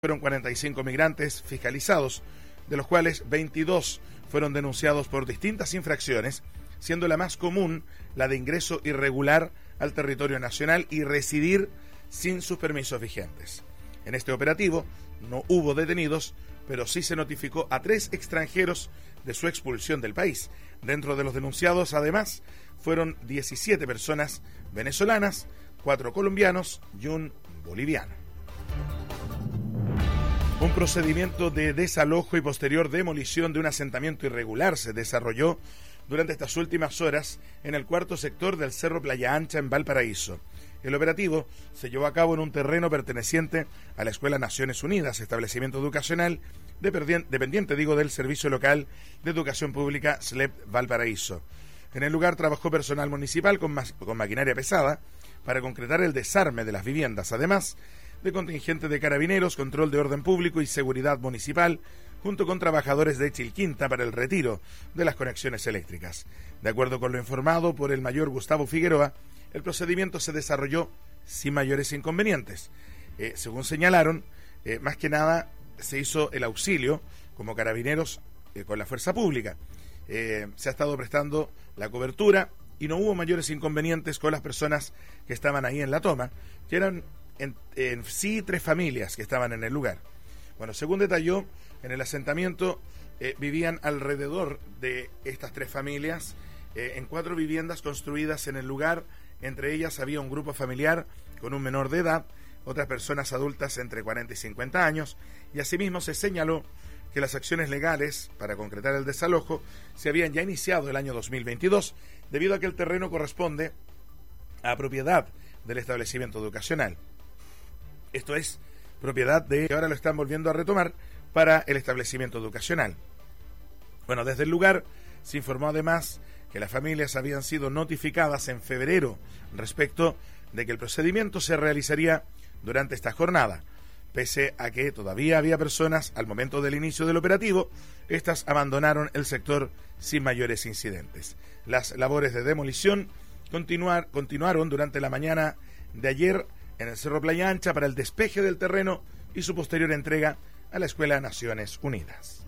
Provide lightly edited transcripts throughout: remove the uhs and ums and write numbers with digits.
Fueron 45 migrantes fiscalizados, de los cuales 22 fueron denunciados por distintas infracciones, siendo la más común la de ingreso irregular al territorio nacional y residir sin sus permisos vigentes. En este operativo no hubo detenidos, pero sí se notificó a 3 extranjeros de su expulsión del país. Dentro de los denunciados, además, fueron 17 personas venezolanas, 4 colombianos y un boliviano. Un procedimiento de desalojo y posterior demolición de un asentamiento irregular se desarrolló durante estas últimas horas en el cuarto sector del Cerro Playa Ancha en Valparaíso. El operativo se llevó a cabo en un terreno perteneciente a la Escuela Naciones Unidas, establecimiento educacional dependiente del Servicio Local de Educación Pública SLEP Valparaíso. En el lugar trabajó personal municipal con maquinaria pesada para concretar el desarme de las viviendas, además de contingente de carabineros, control de orden público y seguridad municipal, junto con trabajadores de Chilquinta para el retiro de las conexiones eléctricas. De acuerdo con lo informado por el mayor Gustavo Figueroa, el procedimiento se desarrolló sin mayores inconvenientes. Según señalaron, más que nada se hizo el auxilio como carabineros con la fuerza pública. Se ha estado prestando la cobertura y no hubo mayores inconvenientes con las personas que estaban ahí en la toma, que eran en sí 3 familias que estaban en el lugar. Bueno, según detalló, en el asentamiento vivían alrededor de estas 3 familias en 4 viviendas construidas en el lugar. Entre ellas había un grupo familiar con un menor de edad, otras personas adultas entre 40 y 50 años, y asimismo se señaló que las acciones legales para concretar el desalojo se habían ya iniciado el año 2022, debido a que el terreno corresponde a propiedad del establecimiento educacional. Esto es propiedad de que ahora lo están volviendo a retomar para el establecimiento educacional. Bueno, desde el lugar se informó además que las familias habían sido notificadas en febrero respecto de que el procedimiento se realizaría durante esta jornada. Pese a que todavía había personas al momento del inicio del operativo, estas abandonaron el sector sin mayores incidentes. Las labores de demolición continuaron durante la mañana de ayer en el Cerro Playa Ancha para el despeje del terreno y su posterior entrega a la Escuela Naciones Unidas.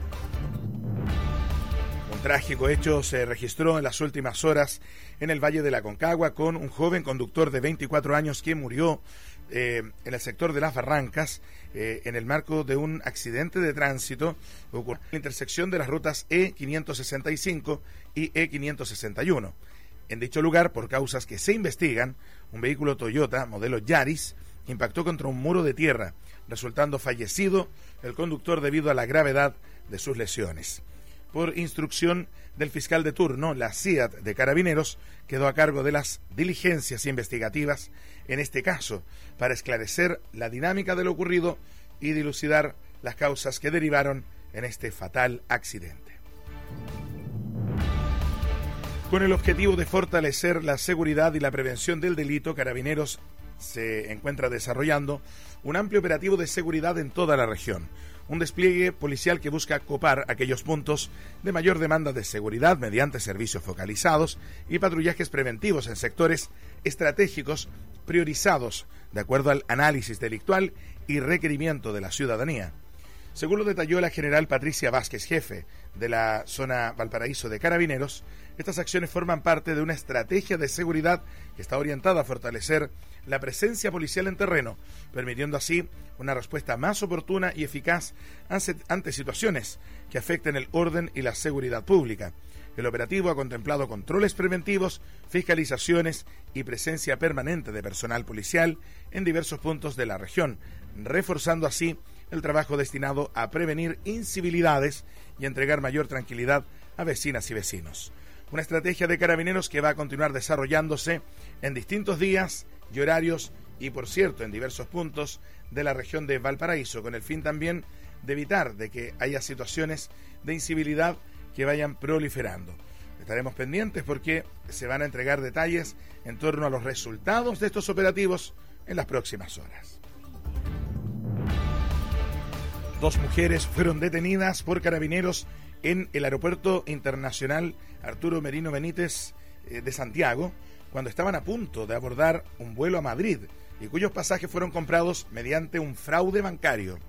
Un trágico hecho se registró en las últimas horas en el Valle de la Aconcagua con un joven conductor de 24 años que murió en el sector de Las Barrancas en el marco de un accidente de tránsito ocurrido en la intersección de las rutas E565 y E561. En dicho lugar, por causas que se investigan, un vehículo Toyota modelo Yaris impactó contra un muro de tierra, resultando fallecido el conductor debido a la gravedad de sus lesiones. Por instrucción del fiscal de turno, la CIAT de Carabineros quedó a cargo de las diligencias investigativas en este caso para esclarecer la dinámica de lo ocurrido y dilucidar las causas que derivaron en este fatal accidente. Con el objetivo de fortalecer la seguridad y la prevención del delito, Carabineros se encuentra desarrollando un amplio operativo de seguridad en toda la región. Un despliegue policial que busca copar aquellos puntos de mayor demanda de seguridad mediante servicios focalizados y patrullajes preventivos en sectores estratégicos priorizados de acuerdo al análisis delictual y requerimiento de la ciudadanía. Según lo detalló la general Patricia Vázquez, jefe de la zona Valparaíso de Carabineros, estas acciones forman parte de una estrategia de seguridad que está orientada a fortalecer la presencia policial en terreno, permitiendo así una respuesta más oportuna y eficaz ante situaciones que afecten el orden y la seguridad pública. El operativo ha contemplado controles preventivos, fiscalizaciones y presencia permanente de personal policial en diversos puntos de la región, reforzando así el trabajo destinado a prevenir incivilidades y entregar mayor tranquilidad a vecinas y vecinos. Una estrategia de Carabineros que va a continuar desarrollándose en distintos días y horarios y, por cierto, en diversos puntos de la región de Valparaíso, con el fin también de evitar de que haya situaciones de incivilidad que vayan proliferando. Estaremos pendientes porque se van a entregar detalles en torno a los resultados de estos operativos en las próximas horas. 2 mujeres fueron detenidas por Carabineros en el Aeropuerto Internacional Arturo Merino Benítez de Santiago, cuando estaban a punto de abordar un vuelo a Madrid y cuyos pasajes fueron comprados mediante un fraude bancario.